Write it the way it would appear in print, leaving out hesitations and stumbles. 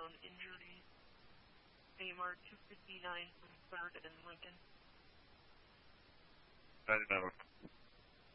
known injuries. AMR 259 from 3rd and Lincoln. 99.